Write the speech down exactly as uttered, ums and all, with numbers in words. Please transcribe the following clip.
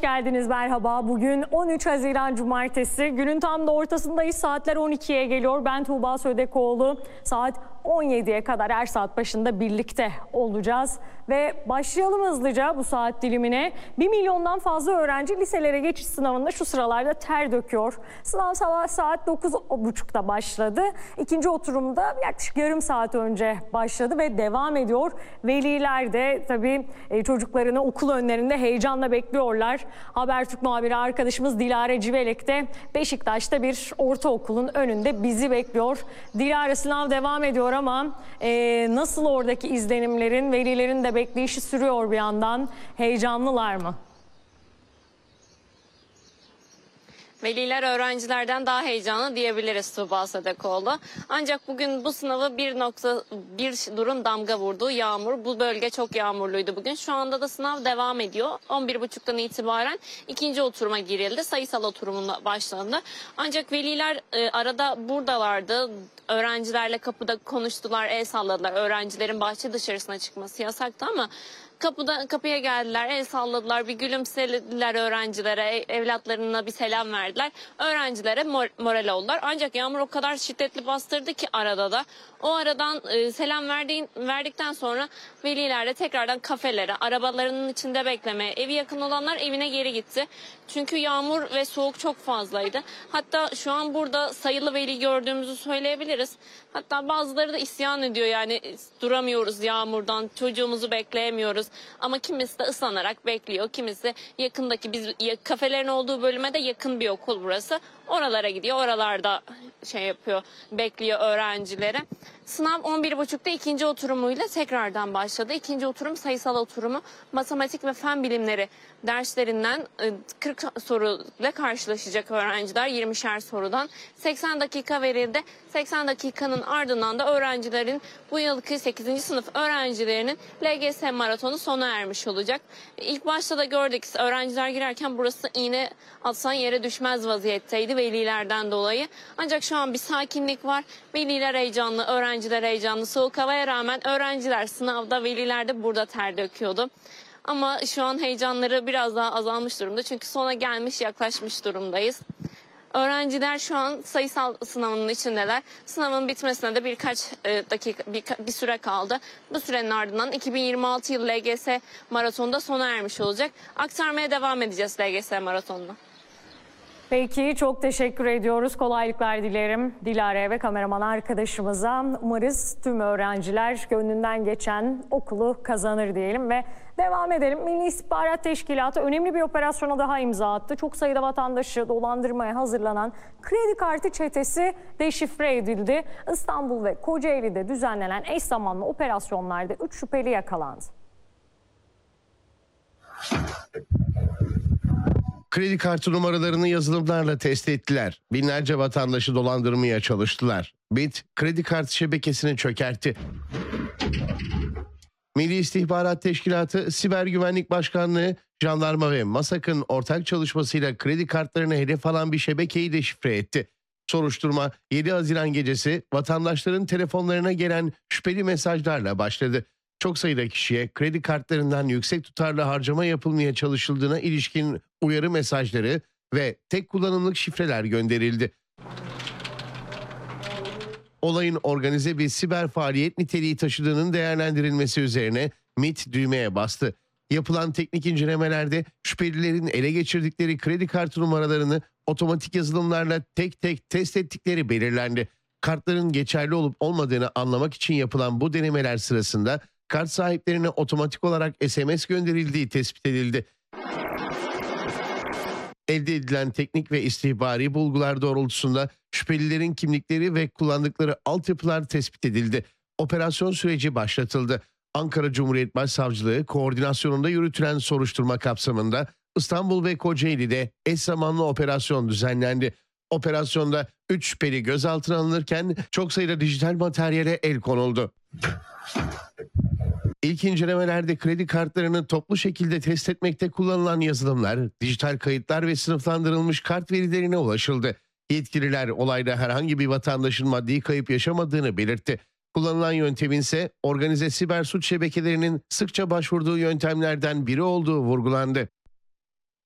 geldiniz, merhaba. Bugün on üç Haziran Cumartesi. Günün tam da ortasındayız. Saatler on ikiye geliyor. Ben Tuğba Södekoğlu. Saat on yediye kadar her saat başında birlikte olacağız. Ve başlayalım hızlıca bu saat dilimine. Bir milyondan fazla öğrenci liselere geçiş sınavında şu sıralarda ter döküyor. Sınav sabah saat dokuz buçukta başladı. İkinci oturumda yaklaşık yarım saat önce başladı ve devam ediyor. Veliler de tabii çocuklarını okul önlerinde heyecanla bekliyorlar. Habertürk muhabiri arkadaşımız Dilara Civelek de Beşiktaş'ta bir ortaokulun önünde bizi bekliyor. Dilara, sınav devam ediyor ama e, nasıl oradaki izlenimlerin, velilerin de bekleyişi sürüyor bir yandan. Heyecanlılar mı? Veliler öğrencilerden daha heyecanlı diyebiliriz Tuğba Södekoğlu. Ancak bugün bu sınavı bir nokta bir durum damga vurdu. Yağmur. Bu bölge çok yağmurluydu bugün. Şu anda da sınav devam ediyor. on bir buçuktan itibaren ikinci oturuma girildi. Sayısal oturumuna başlandı. Ancak veliler e, arada buradalardı. Öğrencilerle kapıda konuştular, el salladılar. Öğrencilerin bahçe dışarısına çıkması yasaktı ama Kapıda, kapıya geldiler, el salladılar, bir gülümsediler öğrencilere, evlatlarına bir selam verdiler. Öğrencilere mor moral oldular. Ancak yağmur o kadar şiddetli bastırdı ki arada da. O aradan e, selam verdiğin, verdikten sonra veliler de tekrardan kafelere, arabalarının içinde beklemeye, evi yakın olanlar evine geri gitti. Çünkü yağmur ve soğuk çok fazlaydı. Hatta şu an burada sayılı veli gördüğümüzü söyleyebiliriz. Hatta bazıları da isyan ediyor, yani duramıyoruz yağmurdan, çocuğumuzu bekleyemiyoruz. Ama kimisi de ıslanarak bekliyor, kimisi yakındaki, biz kafelerin olduğu bölüme de yakın bir okul burası. Oralara gidiyor, oralarda şey yapıyor, bekliyor öğrencileri. Sınav on bir buçukta ikinci oturumuyla tekrardan başladı. İkinci oturum sayısal oturumu, matematik ve fen bilimleri derslerinden kırk soruyla karşılaşacak öğrenciler, yirmişer sorudan. seksen dakika verildi. seksen dakikanın ardından da öğrencilerin, bu yılki sekizinci sınıf öğrencilerinin L G S maratonu sona ermiş olacak. İlk başta da gördük, öğrenciler girerken burası iğne atsan yere düşmez vaziyetteydi velilerden dolayı. Ancak şu an bir sakinlik var. Veliler heyecanlı, öğrenciler heyecanlı. Soğuk havaya rağmen öğrenciler sınavda, veliler de burada ter döküyordu. Ama şu an heyecanları biraz daha azalmış durumda. Çünkü sona gelmiş, yaklaşmış durumdayız. Öğrenciler şu an sayısal sınavının içindeler. Sınavın bitmesine de birkaç e, dakika, bir, bir süre kaldı. Bu sürenin ardından iki bin yirmi altı yılı L G S maratonunda sona ermiş olacak. Aktarmaya devam edeceğiz L G S maratonuna. Peki, çok teşekkür ediyoruz. Kolaylıklar dilerim Dilara'ya ve kameraman arkadaşımıza. Umarız tüm öğrenciler gönlünden geçen okulu kazanır diyelim ve devam edelim. Milli İstihbarat Teşkilatı önemli bir operasyona daha imza attı. Çok sayıda vatandaşı dolandırmaya hazırlanan kredi kartı çetesi deşifre edildi. İstanbul ve Kocaeli'de düzenlenen eş zamanlı operasyonlarda üç şüpheli yakalandı. Kredi kartı numaralarını yazılımlarla test ettiler. Binlerce vatandaşı dolandırmaya çalıştılar. BİT, kredi kartı şebekesini çökertti. Milli İstihbarat Teşkilatı, Siber Güvenlik Başkanlığı, Jandarma ve MASAK'ın ortak çalışmasıyla kredi kartlarını hedef alan bir şebekeyi deşifre etti. Soruşturma yedi Haziran gecesi vatandaşların telefonlarına gelen şüpheli mesajlarla başladı. Çok sayıda kişiye kredi kartlarından yüksek tutarlı harcama yapılmaya çalışıldığına ilişkin uyarı mesajları ve tek kullanımlık şifreler gönderildi. Olayın organize bir siber faaliyet niteliği taşıdığının değerlendirilmesi üzerine MİT düğmeye bastı. Yapılan teknik incelemelerde şüphelilerin ele geçirdikleri kredi kartı numaralarını otomatik yazılımlarla tek tek test ettikleri belirlendi. Kartların geçerli olup olmadığını anlamak için yapılan bu denemeler sırasında kart sahiplerine otomatik olarak S M S gönderildiği tespit edildi. Elde edilen teknik ve istihbari bulgular doğrultusunda şüphelilerin kimlikleri ve kullandıkları altyapılar tespit edildi. Operasyon süreci başlatıldı. Ankara Cumhuriyet Başsavcılığı koordinasyonunda yürütülen soruşturma kapsamında İstanbul ve Kocaeli'de eş zamanlı operasyon düzenlendi. Operasyonda üç şüpheli gözaltına alınırken çok sayıda dijital materyale el konuldu. İlk incelemelerde kredi kartlarını toplu şekilde test etmekte kullanılan yazılımlar, dijital kayıtlar ve sınıflandırılmış kart verilerine ulaşıldı. Yetkililer olayda herhangi bir vatandaşın maddi kayıp yaşamadığını belirtti. Kullanılan yöntemin ise organize siber suç şebekelerinin sıkça başvurduğu yöntemlerden biri olduğu vurgulandı.